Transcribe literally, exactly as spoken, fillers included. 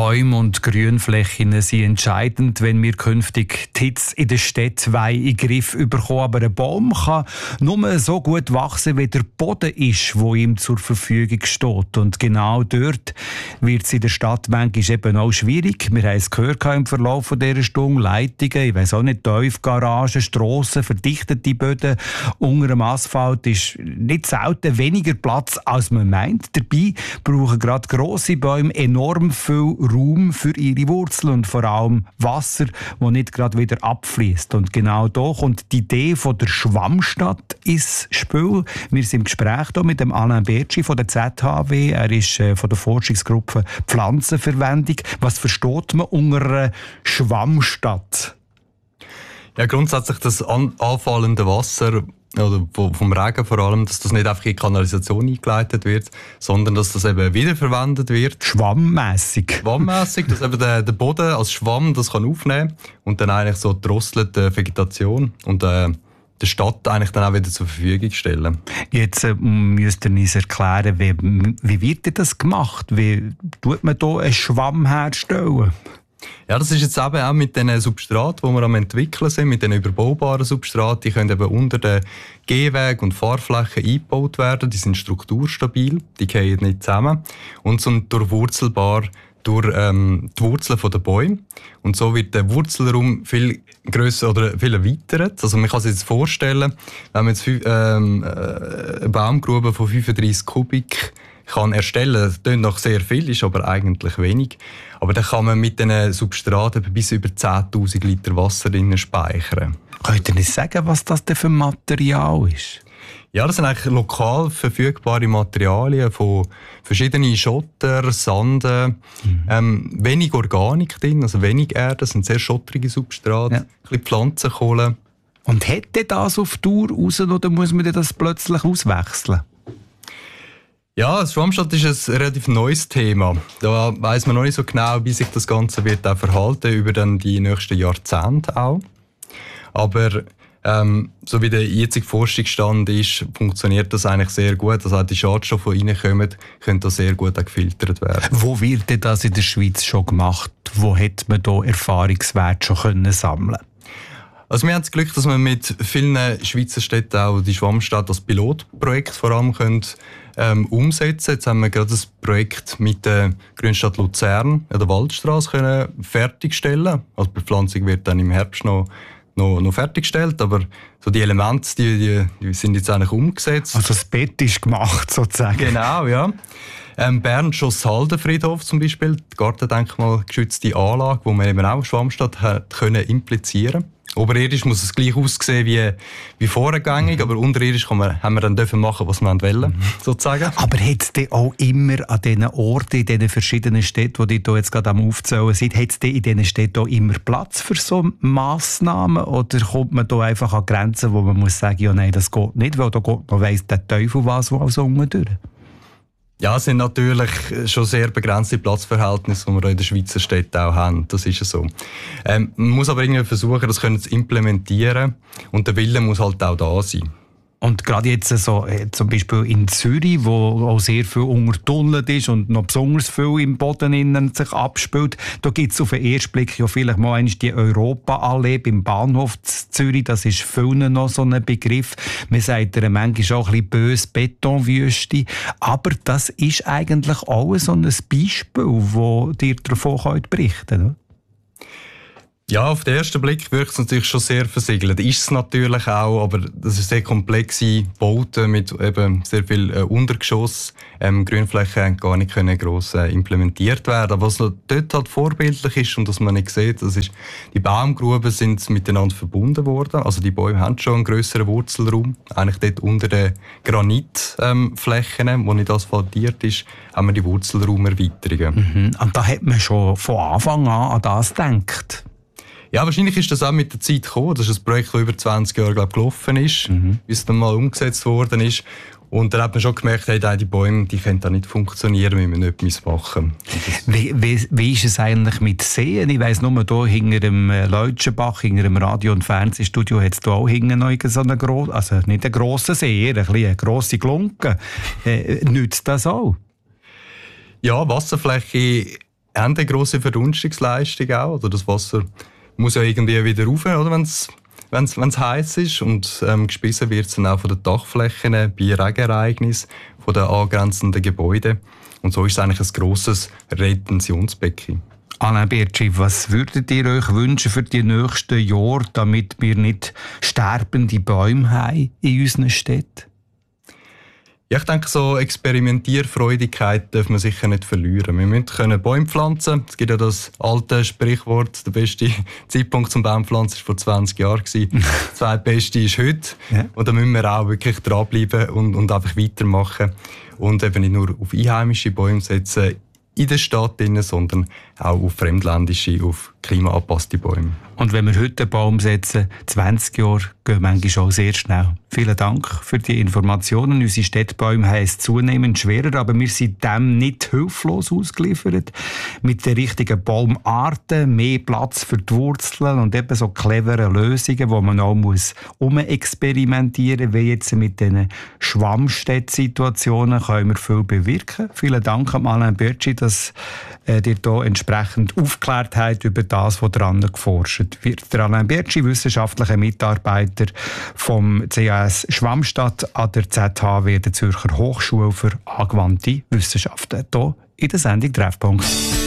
Bäume und Grünflächen sind entscheidend, wenn wir künftig die Hitze in der Stadt in den Griff bekommen. Aber ein Baum kann nur so gut wachsen, wie der Boden ist, der ihm zur Verfügung steht. Und genau dort wird es in der Stadt manchmal eben auch schwierig. Wir haben es gehört im Verlauf dieser Stunde. Leitungen, ich weiss auch nicht, Tiefgaragen, Strassen, verdichtete Böden unter dem Asphalt ist nicht selten weniger Platz, als man meint. Dabei brauchen gerade grosse Bäume enorm viel Raum für ihre Wurzeln und vor allem Wasser, das nicht gerade wieder abfließt. Und genau da kommt die Idee von der Schwammstadt ins Spiel. Wir sind im Gespräch hier mit dem Alain Bertschi von der Z H W. Er ist von der Forschungsgruppe Pflanzenverwendung. Was versteht man unter einer Schwammstadt? Ja, grundsätzlich das an- anfallende Wasser, oder vom Regen vor allem, dass das nicht einfach in die Kanalisation eingeleitet wird, sondern dass das eben wiederverwendet wird. Schwammmässig. Schwammmässig, dass eben der, der Boden als Schwamm das kann aufnehmen und dann eigentlich so drosselte Vegetation und äh, der Stadt eigentlich dann auch wieder zur Verfügung stellen. Jetzt äh, müsst ihr uns erklären, wie, wie wird das gemacht? Wie tut man hier einen Schwamm herstellen? Ja, das ist jetzt eben auch mit den Substraten, die wir am entwickeln sind, mit den überbaubaren Substraten. Die können eben unter den Gehwegen und Fahrflächen eingebaut werden. Die sind strukturstabil, die fallen nicht zusammen und sind durchwurzelbar durch ähm, die Wurzeln der Bäume. Und so wird der Wurzelraum viel grösser oder viel erweitert. Also man kann sich jetzt vorstellen, wenn man jetzt ähm, eine Baumgrube von fünfunddreissig Kubik kann erstellen. Das klingt noch sehr viel, ist aber eigentlich wenig. Aber dann kann man mit diesen Substraten bis über zehntausend Liter Wasser drin speichern. Könnt ihr nicht sagen, was das denn für ein Material ist? Ja, das sind eigentlich lokal verfügbare Materialien von verschiedenen Schotter, Sanden, mhm. ähm, wenig Organik drin, also wenig Erde, das sind sehr schottrige Substrate, ja. Ein bisschen Pflanzenkohle. Und hätte das auf Dauer raus oder muss man das plötzlich auswechseln? Ja, Schwammstadt ist ein relativ neues Thema. Da weiss man noch nicht so genau, wie sich das Ganze wird auch verhalten über dann die nächsten Jahrzehnte auch. Aber ähm, so wie der jetzige Forschungsstand ist, funktioniert das eigentlich sehr gut. Also auch die Schadstoffe, die reinkommen, können da sehr gut auch gefiltert werden. Wo wird denn das in der Schweiz schon gemacht? Wo hat man da Erfahrungswerte schon können sammeln? Also wir haben das Glück, dass wir mit vielen Schweizer Städten auch die Schwammstadt als Pilotprojekt vor allem können, ähm, umsetzen. Jetzt haben wir gerade das Projekt mit der Grünstadt Luzern an der Waldstrasse können fertigstellen. Also die Bepflanzung wird dann im Herbst noch, noch, noch fertiggestellt, aber so die Elemente, die, die, die sind jetzt eigentlich umgesetzt. Also das Bett ist gemacht sozusagen. Genau, ja. Ähm, Bern Schosshaldenfriedhof zum Beispiel, die gartendenkmalgeschützte Anlage, wo man eben auch Schwammstadt hat können implizieren. Oberirdisch muss es gleich aussehen wie, wie vorgängig, mhm. aber unterirdisch kann man, haben wir dann dürfen machen, was wir wollen, mhm. sozusagen. Aber hat es denn auch immer an diesen Orten, in diesen verschiedenen Städten, die ihr jetzt gerade am Aufzählen seid, hat es denn in diesen Städten auch immer Platz für so Massnahmen? Oder kommt man da einfach an Grenzen, wo man muss sagen, ja nein, das geht nicht, weil da geht man weiss der Teufel was, wo alles unten durch? Ja, es sind natürlich schon sehr begrenzte Platzverhältnisse, die wir in den Schweizer Städten auch haben. Das ist ja so. Ähm, man muss aber irgendwie versuchen, das können zu implementieren. Und der Wille muss halt auch da sein. Und gerade jetzt so, äh, zum Beispiel in Zürich, wo auch sehr viel untertunnelt ist und noch besonders viel im Boden innen sich abspielt, da gibt es auf den ersten Blick ja vielleicht mal einmal die Europaallee beim Bahnhof Zürich. Das ist vielen noch so ein Begriff. Man sagt ja manchmal auch ein bisschen böse Betonwüste. Aber das ist eigentlich auch so ein Beispiel, wo ihr davon berichten könnt. Ja, auf den ersten Blick wirkt es natürlich schon sehr versiegelt. Ist es natürlich auch, aber das ist sehr komplexe Bauten mit eben sehr viel äh, Untergeschoss. Ähm, Grünflächen haben gar nicht können gross äh, implementiert werden. Aber was dort halt vorbildlich ist und was man nicht sieht, das ist, die Baumgruben sind miteinander verbunden worden. Also die Bäume haben schon einen grösseren Wurzelraum. Eigentlich dort unter den Granitflächen, ähm, wo nicht asphaltiert ist, haben wir die Wurzelraumerweiterungen. Mhm. Und da hat man schon von Anfang an an das gedacht. Ja, wahrscheinlich ist das auch mit der Zeit gekommen. Das ist ein Projekt, das über zwanzig Jahre glaub, gelaufen ist, mhm. bis es dann mal umgesetzt worden ist. Und dann hat man schon gemerkt, hey, die Bäume die können da nicht funktionieren, wenn wir nicht etwas machen. Wie, wie, wie ist es eigentlich mit Seen? Ich weiss nur, hier hinter dem Leutschenbach, hinter dem Radio- und Fernsehstudio, hat es hier auch hinten noch so einen grossen, also nicht einen grossen See, eher eine grosse Glunke. Äh, nützt das auch? Ja, Wasserfläche haben eine grosse Verdunstungsleistung auch. Oder das Wasser muss ja irgendwie wieder rauf, oder, wenn es wenn's, wenn's heiß ist. Und ähm, gespissen wird es dann auch von den Dachflächen bei Regenereignissen, von den angrenzenden Gebäuden. Und so ist es eigentlich ein grosses Retentionsbecken. Alain Bertschi, was würdet ihr euch wünschen für die nächsten Jahre, damit wir nicht sterbende Bäume haben in unseren Städten? Ja, ich denke, so Experimentierfreudigkeit darf man sicher nicht verlieren. Wir müssen können Bäume pflanzen. Es gibt ja das alte Sprichwort, der beste Zeitpunkt zum Baumpflanzen war vor zwanzig Jahren. Der zweitbeste ist heute. Ja. Und da müssen wir auch wirklich dranbleiben und, und einfach weitermachen. Und eben nicht nur auf einheimische Bäume setzen in der Stadt, sondern auch auf fremdländische, auf klimaangepasste Bäume. Und wenn wir heute einen Baum setzen, zwanzig Jahre, gehen manchmal auch sehr schnell. Vielen Dank für die Informationen. Unsere Städtebäume haben es zunehmend schwerer, aber wir sind dem nicht hilflos ausgeliefert. Mit den richtigen Baumarten, mehr Platz für die Wurzeln und eben so cleveren Lösungen, wo man auch muss umexperimentieren muss, wie jetzt mit diesen Schwammstädt-Situationen, können wir viel bewirken. Vielen Dank an Alain Bertschi, dass äh, ihr hier entsprechend aufgeklärt habt über das, was daran geforscht wird. Der Alain Bertschi, wissenschaftlicher Mitarbeiter vom C A S Schwammstadt an der Z H W, der Zürcher Hochschule für angewandte Wissenschaften. Hier in der Sendung Treffpunkt.